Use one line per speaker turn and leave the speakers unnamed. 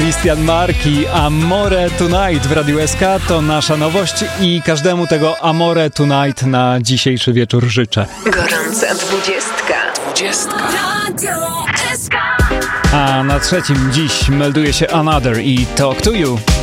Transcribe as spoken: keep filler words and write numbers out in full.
Christian Mark i Amore Tonight w Radiu S K to nasza nowość i każdemu tego Amore Tonight na dzisiejszy wieczór życzę.
Gorąca dwudziestka.
Dwudziestka.
A na trzecim dziś melduje się Another i Talk to You.